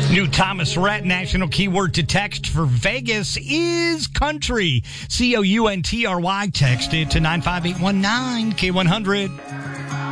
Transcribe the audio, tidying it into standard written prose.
New Thomas Rhett national keyword to text for Vegas is country. COUNTRY. Text it to 95819 K100.